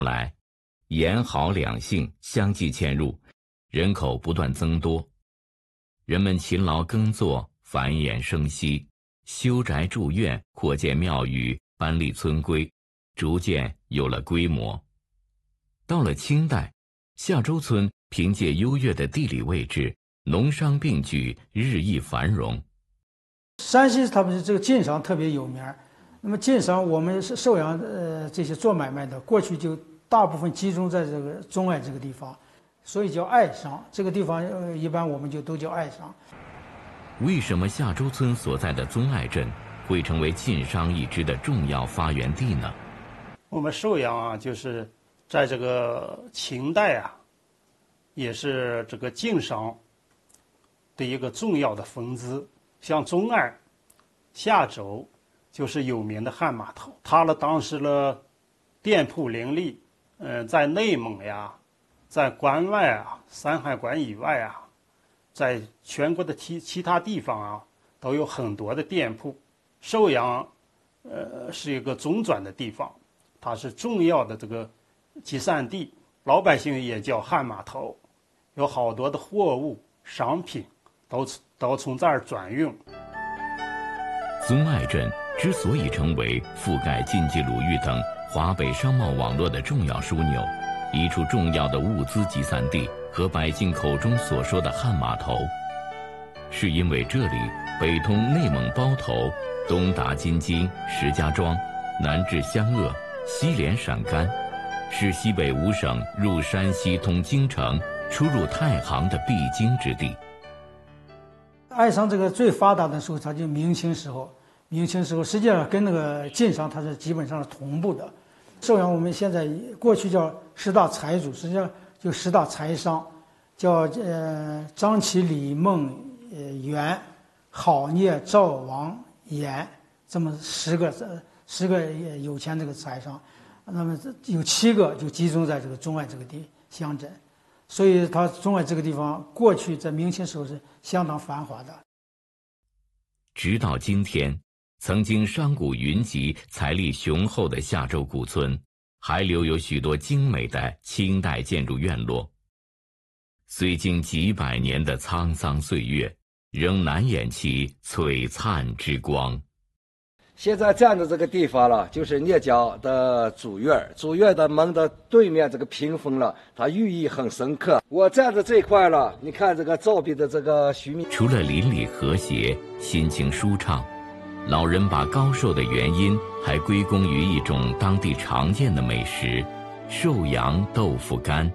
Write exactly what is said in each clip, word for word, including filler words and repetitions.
来，盐好两性相继迁入，人口不断增多，人们勤劳耕作，繁衍生息，修宅筑院，扩建庙宇，搬立村规，逐渐有了规模。到了清代，夏州村凭借优越的地理位置，农商并举，日益繁荣。 山西他们这个晋商特别有名，那么晋商我们是寿阳呃这些做买卖的，过去就大部分集中在这个钟爱这个地方，所以叫爱商。这个地方呃一般我们就都叫爱商。 为什么夏州村所在的宗爱镇会成为晋商一支的重要发源地呢？ 我们寿阳啊，就是在这个秦代啊，也是这个晋商的一个重要的分支。像钟爱、夏州，就是有名的汉码头。它呢，当时呢，店铺林立，呃，在内蒙呀，在关外啊、山海关以外啊，在全国的其其他地方啊，都有很多的店铺。寿阳，呃，是一个中转的地方，它是重要的这个集散地，老百姓也叫汉码头，有好多的货物、商品都都从这儿转运。 宗爱镇之所以成为覆盖晋冀鲁豫等华北商贸网络的重要枢纽，一处重要的物资集散地和百姓口中所说的汉码头，是因为这里北通内蒙包头，东达京津、石家庄，南至湘鄂，西连陕甘，是西北五省入山西通京城、出入太行的必经之地。 爱商这个最发达的时候，它就明清时候，明清时候实际上跟那个晋商它是基本上是同步的。寿阳我们现在过去叫十大财主，实际上就十大财商，叫呃张启、李孟、呃袁、郝聂、赵王、严，这么十个十个有钱这个财商，那么有七个就集中在这个钟爱这个地乡镇。所以它钟爱这个地方过去在明清时候是相当繁华的。 直到今天，曾经商贾云集、财力雄厚的夏州古村，还留有许多精美的清代建筑院落。虽经几百年的沧桑岁月，仍难掩其璀璨之光。 现在站的这个地方了，就是聂家的主院，主院的门的对面这个屏风了，它寓意很深刻。我站在这块了，你看这个照壁的这个徐明。 除了邻里和谐、心情舒畅，老人把高寿的原因还归功于一种当地常见的美食——寿阳豆腐干。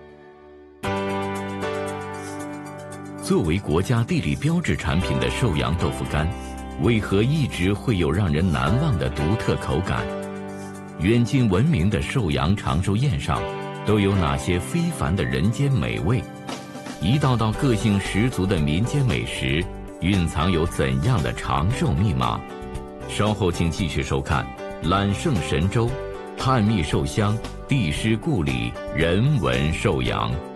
作为国家地理标志产品的寿阳豆腐干，为何一直会有让人难忘的独特口感？远近闻名的寿阳长寿宴上，都有哪些非凡的人间美味？一道道个性十足的民间美食，蕴藏有怎样的长寿密码？稍后请继续收看《揽胜神州》，探秘寿乡，地师故里，人文寿阳。